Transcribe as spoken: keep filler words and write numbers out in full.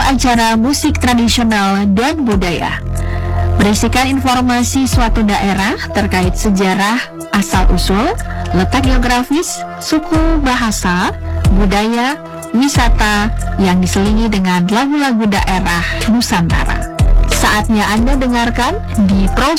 acara musik tradisional dan budaya. Berisikan informasi suatu daerah terkait sejarah, asal-usul, letak geografis, suku, bahasa, budaya, wisata yang diselingi dengan lagu-lagu daerah Nusantara. Saatnya Anda dengarkan di Pro